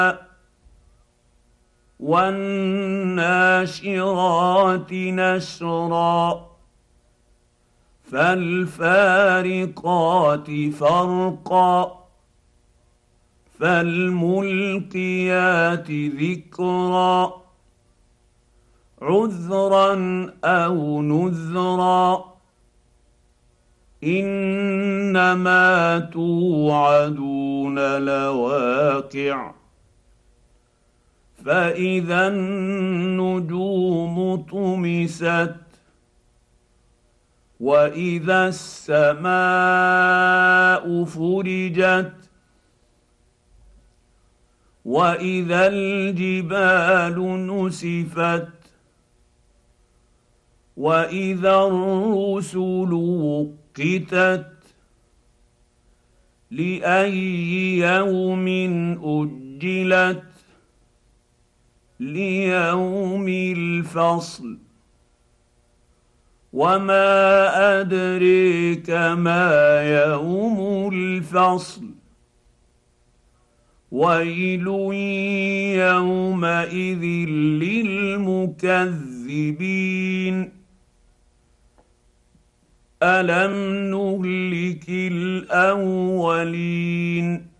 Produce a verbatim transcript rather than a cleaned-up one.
والناشرات نشرا فالفارقات فرقا فالملقيات ذكرا عذرا او نذرا انما توعدون لواقع فاذا النجوم طمست واذا السماء فرجت واذا الجبال نسفت واذا الرسل وقتت لاي يوم اجلت ليوم الفصل وما ادريك ما يوم الفصل ويل يومئذ للمكذبين الم نهلك الاولين